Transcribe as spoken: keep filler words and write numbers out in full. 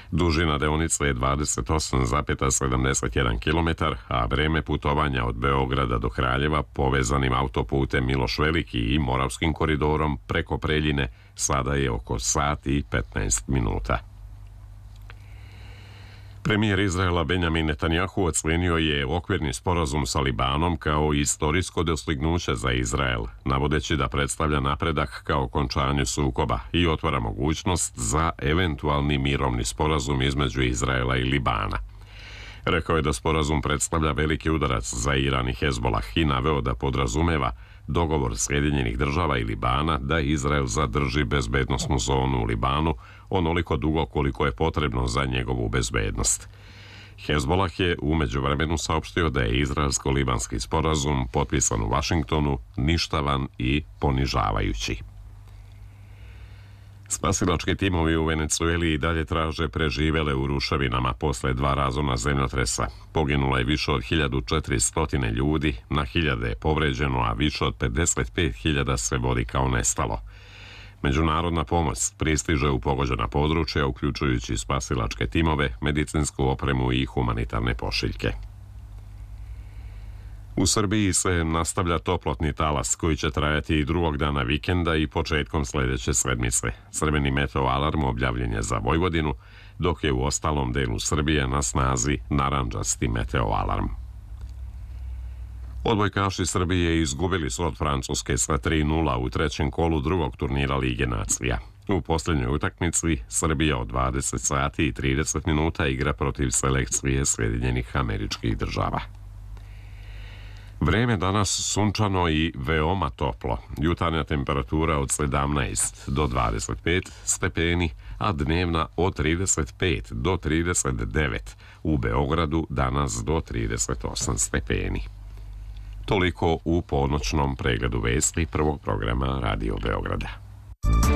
Dužina deonice je dvadeset osam zarez sedamdeset jedan kilometar, a vreme putovanja od Beograda do Kraljeva povezanim autoputem Miloš Veliki i Moravskim koridorom preko Preljine sada je oko sat i petnaest minuta. Premijer Izraela Benjamin Netanjahu ocenio je okvirni sporazum sa Libanom kao istorijsko dostignuće za Izrael, navodeći da predstavlja napredak ka okončanju sukoba i otvara mogućnost za eventualni mirovni sporazum između Izraela i Libana. Rekao je da sporazum predstavlja veliki udarac za Iran i Hezbolah i naveo da podrazumeva dogovor Sjedinjenih država i Libana da Izrael zadrži bezbednosnu zonu u Libanu onoliko dugo koliko je potrebno za njegovu bezbednost. Hezbolah je u međuvremenu saopštio da je izraelsko-libanski sporazum potpisan u Vašingtonu ništavan i ponižavajući. Spasilački timovi u Venecueli i dalje traže preživele u ruševinama posle dva razorna zemljotresa. Poginulo je više od hiljadu četiristo ljudi, na hiljade je povređeno, a više od pedeset pet hiljada se vodi kao nestalo. Međunarodna pomoć pristiže u pogođena područja, uključujući spasilačke timove, medicinsku opremu i humanitarne pošiljke. U Srbiji se nastavlja toplotni talas koji će trajati i drugog dana vikenda i početkom sljedeće sedmice. Crveni meteo alarm objavljen je za Vojvodinu, dok je u ostalom delu Srbije na snazi narandžasti meteo alarm. Odbojkaši Srbije izgubili su od Francuske sa tri nula u trećem kolu drugog turnira Lige nacija. U posljednjoj utakmici Srbija od dvadeset sati i trideset minuta igra protiv selekcije Sjedinjenih Američkih Država. Vreme danas sunčano i veoma toplo. Jutarnja temperatura od sedamnaest do dvadeset pet stepeni, a dnevna od trideset pet do trideset devet. U Beogradu danas do trideset osam stepeni. Toliko u ponoćnom pregledu vesti prvog programa Radio Beograda.